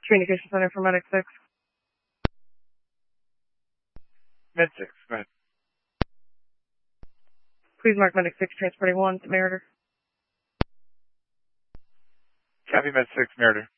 Communication Center for Medic 6. Med 6, go ahead. Please mark Medic 6 transporting 1 to Meritor. Copy Med 6, Meritor.